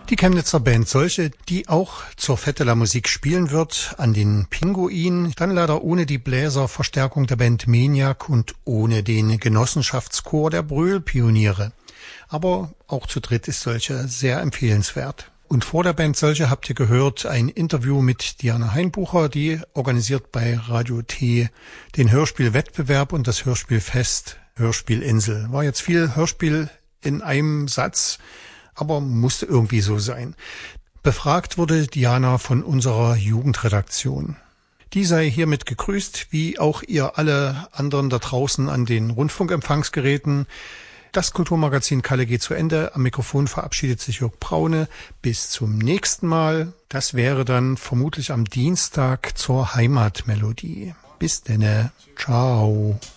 Die Chemnitzer Band Solche, die auch zur Fête de la Musique spielen wird, an den Pinguin, dann leider ohne die Bläserverstärkung der Band Maniac und ohne den Genossenschaftschor der Brühl-Pioniere. Aber auch zu dritt ist Solche sehr empfehlenswert. Und vor der Band Solche habt ihr gehört ein Interview mit Diana Heinbucher, die organisiert bei Radio T den Hörspielwettbewerb und das Hörspielfest Hörspielinsel. War jetzt viel Hörspiel in einem Satz, aber musste irgendwie so sein. Befragt wurde Diana von unserer Jugendredaktion. Die sei hiermit gegrüßt, wie auch ihr alle anderen da draußen an den Rundfunkempfangsgeräten. Das Kulturmagazin Kalle geht zu Ende. Am Mikrofon verabschiedet sich Jörg Braune. Bis zum nächsten Mal. Das wäre dann vermutlich am Dienstag zur Heimatmelodie. Bis denne. Ciao.